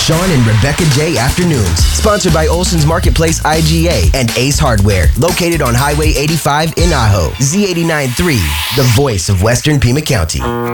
Sean and Rebecca J Afternoons. Sponsored by Olson's Marketplace IGA and Ace Hardware. Located on Highway 85 in Ajo. Z89.3, the voice of Western Pima County.